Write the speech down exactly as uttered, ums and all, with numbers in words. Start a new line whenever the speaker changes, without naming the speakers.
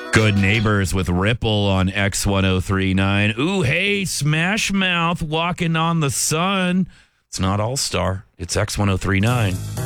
Good Neighbors with Ripple on X ten thirty-nine. Ooh, hey, Smash Mouth walking on the sun. It's not All Star. It's X ten thirty-nine.